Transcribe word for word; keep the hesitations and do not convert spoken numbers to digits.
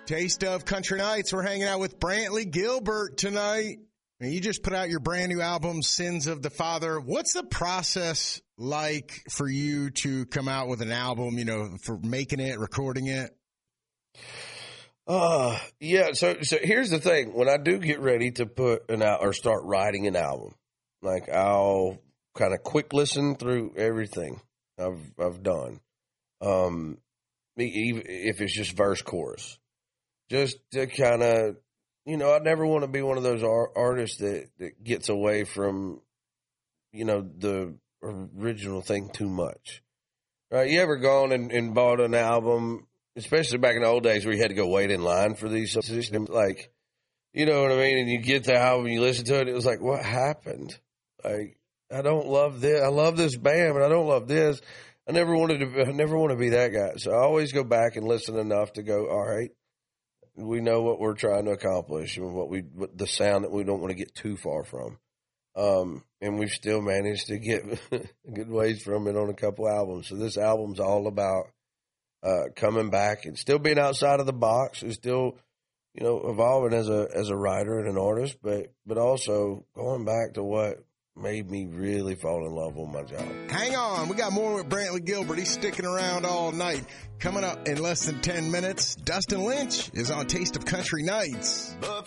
Taste of Country Nights. We're hanging out with Brantley Gilbert tonight. And you just put out your brand new album, Sins of the Father. What's the process like for you to come out with an album, you know, for making it, recording it? Uh, yeah. So, so here's the thing. When I do get ready to put an out or start writing an album, like I'll kind of quick listen through everything I've, I've done. Um, even if it's just verse chorus. Just to kind of, you know, I never want to be one of those ar- artists that, that gets away from, you know, the original thing too much. Right? You ever gone and, and bought an album, especially back in the old days where you had to go wait in line for these systems, like, you know what I mean? And you get the album, you listen to it, it was like, what happened? Like, I don't love this. I love this band, but I don't love this. I never wanted to, I never want to be that guy. So I always go back and listen enough to go, all right, we know what we're trying to accomplish and what we, what the sound that we don't want to get too far from. Um, and we've still managed to get good ways from it on a couple albums. So this album's all about, uh, coming back and still being outside of the box and still, you know, evolving as a, as a writer and an artist, but, but also going back to what made me really fall in love with my job. Hang on. We got more with Brantley Gilbert. He's sticking around all night. Coming up in less than ten minutes, Dustin Lynch is on Taste of Country Nights.